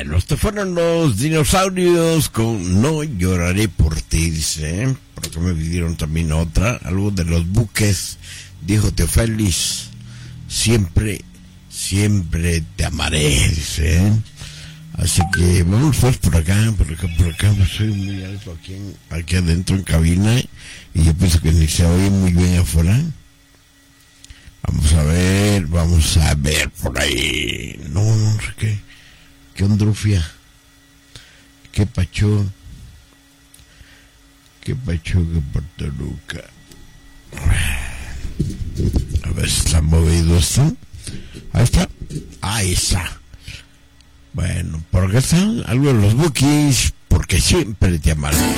Bueno, estos fueron los Dinosaurios con No lloraré por ti, dice. Por acá me pidieron también otra, algo de Los Buques, dijo Teofelis. Siempre te amaré, dice. Así que vamos pues por acá, me soy muy alto aquí adentro en cabina, y yo pienso que ni se oye muy bien afuera. Vamos a ver por ahí. No sé qué ondrufia, qué pacho, que Portoluca. A ver si está movido esto. Ahí está. Bueno, por acá está algo de Los Bukis, porque siempre te amaré.